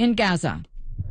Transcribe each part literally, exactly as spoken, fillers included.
in Gaza.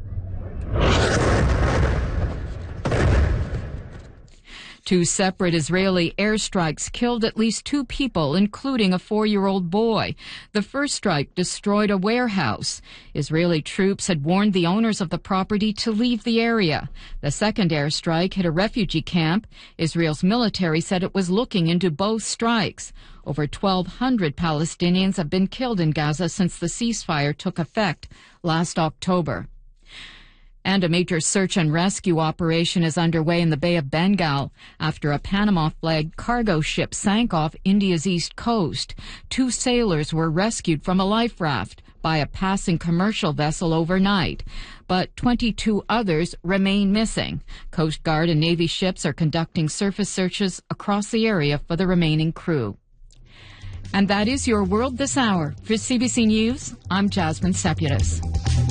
Two separate Israeli airstrikes killed at least two people, including a four-year-old boy. The first strike destroyed a warehouse. Israeli troops had warned the owners of the property to leave the area. The second airstrike hit a refugee camp. Israel's military said it was looking into both strikes. Over twelve hundred Palestinians have been killed in Gaza since the ceasefire took effect last October. And a major search and rescue operation is underway in the Bay of Bengal after a Panama-flagged cargo ship sank off India's east coast. Two sailors were rescued from a life raft by a passing commercial vessel overnight, but twenty-two others remain missing. Coast Guard and Navy ships are conducting surface searches across the area for the remaining crew. And that is your World This Hour. For C B C News, I'm Jasmine Seputis.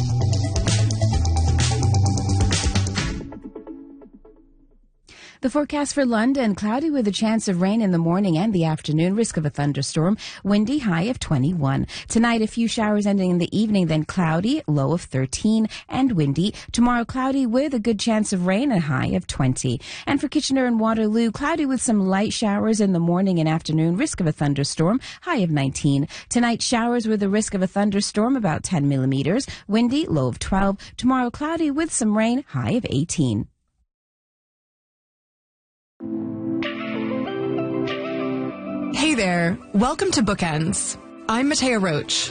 The forecast for London, cloudy with a chance of rain in the morning and the afternoon, risk of a thunderstorm, windy, high of twenty-one. Tonight, a few showers ending in the evening, then cloudy, low of thirteen, and windy. Tomorrow, cloudy with a good chance of rain, a high of twenty. And for Kitchener and Waterloo, cloudy with some light showers in the morning and afternoon, risk of a thunderstorm, high of nineteen. Tonight, showers with a risk of a thunderstorm, about ten millimeters, windy, low of twelve. Tomorrow, cloudy with some rain, high of eighteen. Hey there, welcome to Bookends. I'm Matea Roach.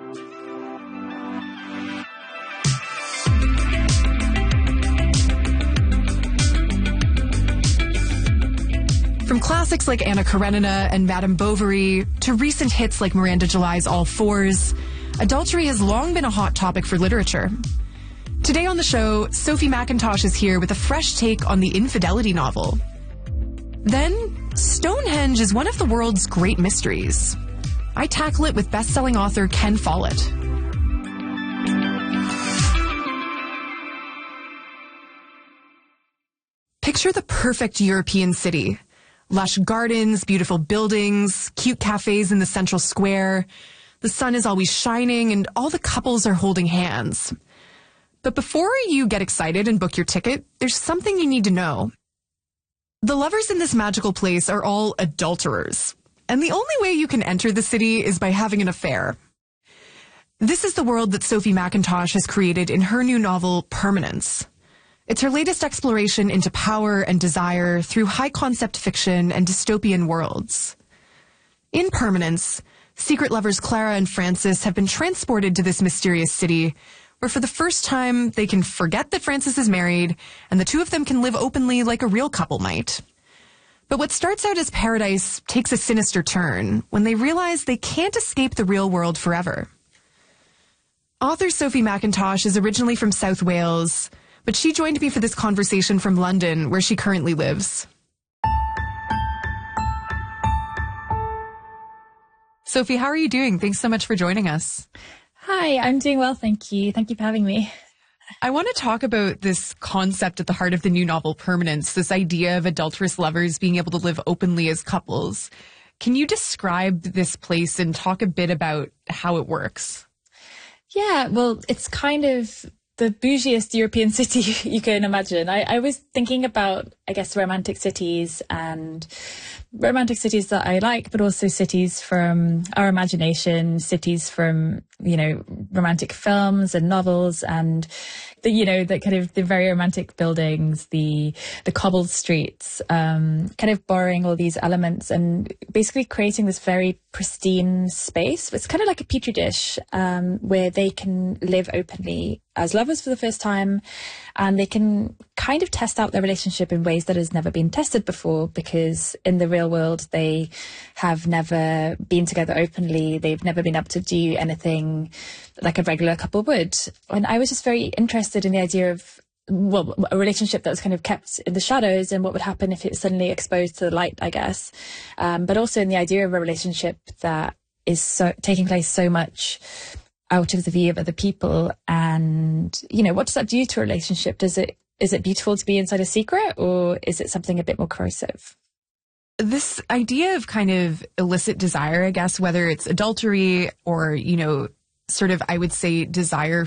From classics like Anna Karenina and Madame Bovary to recent hits like Miranda July's All Fours, adultery has long been a hot topic for literature. Today on the show, Sophie Mackintosh is here with a fresh take on the infidelity novel. Then, Stonehenge is one of the world's great mysteries. I tackle it with best-selling author Ken Follett. Picture the perfect European city. Lush gardens, beautiful buildings, cute cafes in the central square. The sun is always shining and all the couples are holding hands. But before you get excited and book your ticket, there's something you need to know. The lovers in this magical place are all adulterers, and the only way you can enter the city is by having an affair. This is the world that Sophie Mackintosh has created in her new novel, Permanence. It's her latest exploration into power and desire through high-concept fiction and dystopian worlds. In Permanence, secret lovers Clara and Francis have been transported to this mysterious city where for the first time they can forget that Francis is married and the two of them can live openly like a real couple might. But what starts out as paradise takes a sinister turn when they realize they can't escape the real world forever. Author Sophie Mackintosh is originally from South Wales, but she joined me for this conversation from London, where she currently lives. Sophie, how are you doing? Thanks so much for joining us. Hi, I'm doing well, thank you. Thank you for having me. I want to talk about this concept at the heart of the new novel, Permanence, this idea of adulterous lovers being able to live openly as couples. Can you describe this place and talk a bit about how it works? Yeah, well, it's kind of the bougiest European city you can imagine. I, I was thinking about, I guess, romantic cities and romantic cities that I like, but also cities from our imagination, cities from, you know, romantic films and novels, and the, you know, the kind of the very romantic buildings, the the cobbled streets, um, kind of borrowing all these elements and basically creating this very pristine space. It's kind of like a petri dish, um, where they can live openly as lovers for the first time, and they can kind of test out their relationship in ways that has never been tested before, because in the real world they have never been together openly. They've never been able to do anything like a regular couple would. And I was just very interested in the idea of, well, a relationship that was kind of kept in the shadows and what would happen if it's suddenly exposed to the light, I guess. Um, but also in the idea of a relationship that is so taking place so much out of the view of other people. And, you know, what does that do to a relationship? Does it, is it beautiful to be inside a secret, or is it something a bit more corrosive? This idea of kind of illicit desire, I guess, whether it's adultery or, you know, sort of, I would say, desire